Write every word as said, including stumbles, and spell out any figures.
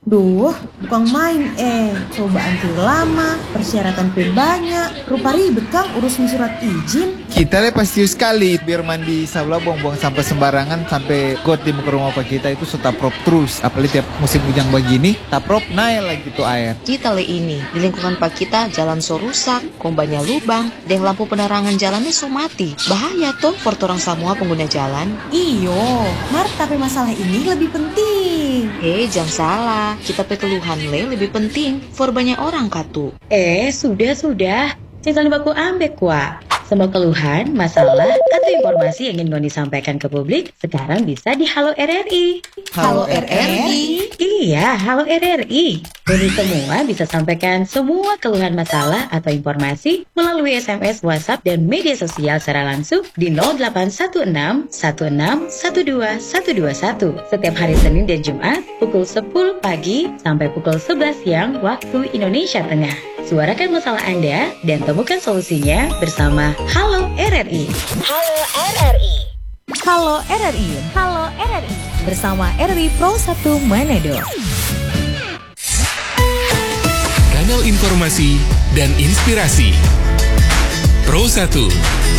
Duh, bukan main eh. Cobaan tuh lama, persyaratan pun banyak. Rupa ribet Kang urusin surat izin. Kita le pasti sekali biar mandi sabla buang-buang sampah sembarangan sampai got di muka rumah pak kita itu sudah prop terus. Apalagi tiap musim hujan begini, tak prop naik lagi tuh air. Kita le ini di lingkungan pak kita jalan so rusak, kombanya lubang, dan lampu penerangan jalannya so mati. Bahaya tuh for orang semua pengguna jalan. Iyo, Mar, tapi masalah ini lebih penting. Eh, jangan salah. Kita pe keluhan le lebih penting for banyak orang katu. Eh, sudah-sudah. Jangan baku ambek kuah. Semua keluhan, masalah, atau informasi yang ingin Ngoni sampaikan ke publik sekarang bisa di Halo R R I. Halo R R I? Iya, Halo R R I. Ngoni semua bisa sampaikan semua keluhan masalah atau informasi melalui S M S, WhatsApp, dan media sosial secara langsung di nol delapan satu enam satu enam satu dua satu dua satu setiap hari Senin dan Jumat pukul sepuluh pagi sampai pukul sebelas siang waktu Indonesia Tengah. Suarakan masalah Anda dan temukan solusinya bersama Halo R R I. Halo R R I. Halo R R I. Halo R R I. Bersama R R I Pro satu Manado. Kanal informasi dan inspirasi Pro satu.